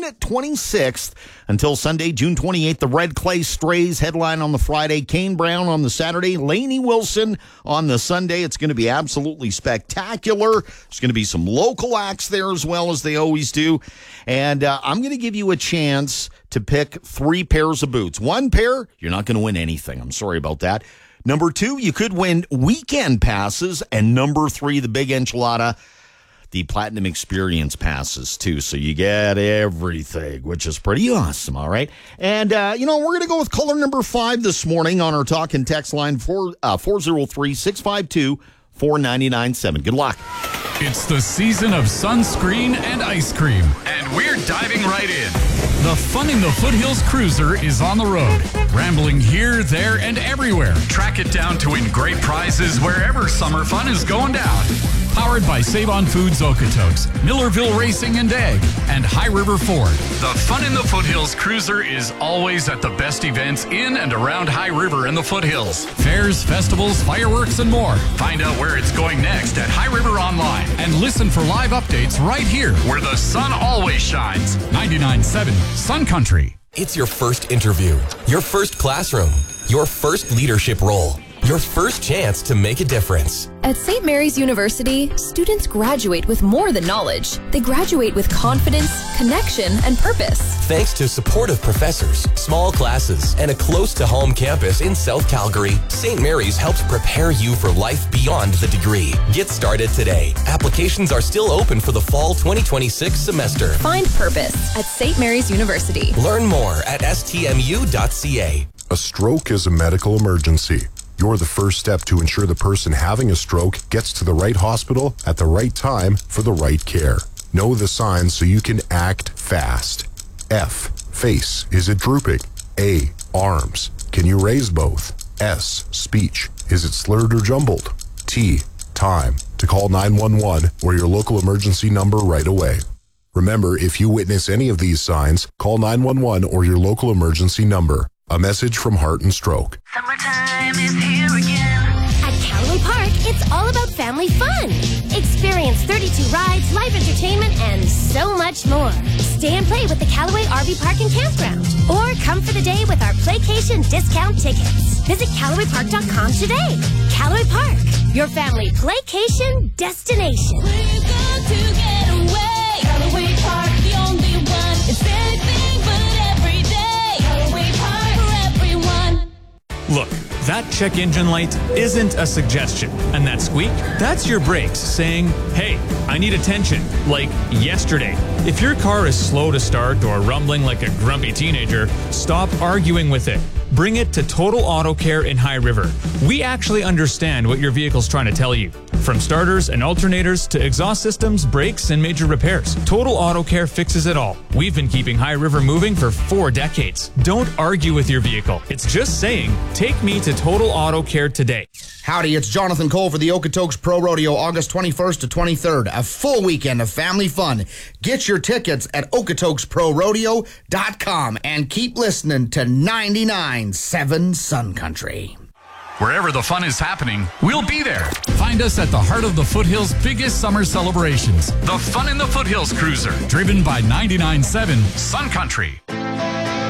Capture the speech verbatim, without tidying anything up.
twenty-sixth until Sunday, June twenty-eighth. The Red Clay Strays headline on the Friday. Kane Brown on the Saturday. Lainey Wilson on the Sunday. It's going to be absolutely spectacular. There's going to be some local acts there as well, as they always do. And uh, I'm going to give you a chance to pick three pairs of boots. One pair, you're not going to win anything. I'm sorry about that. Number two, you could win weekend passes. And number three, the big enchilada, the Platinum Experience passes, too. So you get everything, which is pretty awesome, all right? And, uh, you know, we're going to go with caller number five this morning on our talk and text line, four oh three, six five two, four nine nine seven. Good luck. It's the season of sunscreen and ice cream, and we're diving right in. The Fun in the Foothills Cruiser is on the road, rambling here, there, and everywhere. Track it down to win great prizes wherever summer fun is going down. Powered by Save-On Foods Okotoks, Millerville Racing and Egg, and High River Ford. The Fun in the Foothills Cruiser is always at the best events in and around High River and the Foothills. Fairs, festivals, fireworks, and more. Find out where it's going next at High River Online. And listen for live updates right here, where the sun always shines. ninety-nine point seven Sun Country. It's your first interview, your first classroom, your first leadership role, your first chance to make a difference. At Saint Mary's University, students graduate with more than knowledge. They graduate with confidence, connection, and purpose. Thanks to supportive professors, small classes, and a close-to-home campus in South Calgary, Saint Mary's helps prepare you for life beyond the degree. Get started today. Applications are still open for the fall twenty twenty-six semester. Find purpose at Saint Mary's University. Learn more at s t m u dot c a. A stroke is a medical emergency. You're the first step to ensure the person having a stroke gets to the right hospital at the right time for the right care. Know the signs so you can act fast. F. Face. Is it drooping? A. Arms. Can you raise both? S. Speech. Is it slurred or jumbled? T. Time. To call nine one one or your local emergency number right away. Remember, if you witness any of these signs, call nine one one or your local emergency number. A message from Heart and Stroke. Summertime is here again. At Callaway Park, it's all about family fun. Experience thirty-two rides, live entertainment, and so much more. Stay and play with the Callaway R V Park and Campground. Or come for the day with our Playcation discount tickets. Visit Callaway Park dot com today. Callaway Park, your family Playcation destination. We're going to get away. Callaway Park, the only one. It's anything but every day. Callaway Park for everyone. Look, that check engine light isn't a suggestion. And that squeak, that's your brakes saying, hey, I need attention, like yesterday. If your car is slow to start or rumbling like a grumpy teenager, stop arguing with it. Bring it to Total Auto Care in High River. We actually understand what your vehicle's trying to tell you. From starters and alternators to exhaust systems, brakes, and major repairs, Total Auto Care fixes it all. We've been keeping High River moving for four decades. Don't argue with your vehicle. It's just saying, take me to Total Auto Care today. Howdy, it's Jonathan Cole for the Okotoks Pro Rodeo, August twenty-first to twenty-third. A full weekend of family fun. Get your tickets at okotokes pro rodeo dot com and keep listening to ninety-nine point seven Sun Country. Wherever the fun is happening, we'll be there. Find us at the heart of the Foothills' biggest summer celebrations. The Fun in the Foothills Cruiser, driven by ninety-nine point seven Sun Country.